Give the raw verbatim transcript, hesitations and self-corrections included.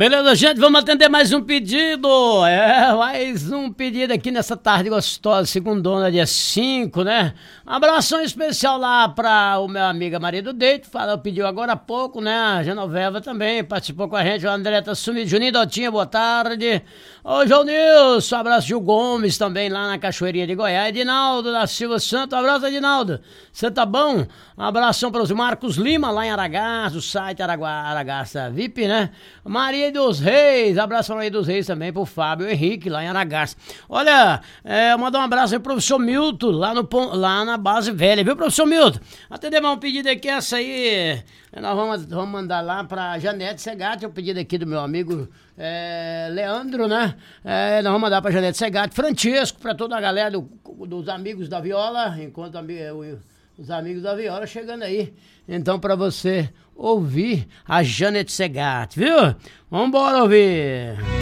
Beleza, gente, vamos atender mais um pedido. É, mais um pedido aqui nessa tarde gostosa, segundona, dia cinco, né? Um abração especial lá pra o meu amigo marido Deito, falou, pediu agora há pouco, né? A Genoveva também participou com a gente, o André tá sumido, Juninho Dotinha, boa tarde. Ô, João Nilson, um abraço, Gil Gomes também lá na Cachoeirinha de Goiás, Edinaldo da Silva Santo, um abraço, Edinaldo, você tá bom? Um abração para os Marcos Lima, lá em Aragaça, o site Aragua, Aragaça V I P, né? Maria dos Reis, abraço para Maria dos Reis também, pro Fábio Henrique, lá em Aragaça. Olha, é, mandar um abraço aí pro professor Milton, lá, no, lá na base velha, viu, professor Milton? Atender mais um pedido aqui, essa aí, nós vamos, vamos mandar lá pra Janete Segatti, é um pedido aqui do meu amigo é, Leandro, né? É, nós vamos mandar pra Janete Segatti, Francisco, pra toda a galera do, dos amigos da Viola, enquanto o os amigos da Viola chegando aí. Então, pra você ouvir a Janete Segatti, viu? Vambora ouvir!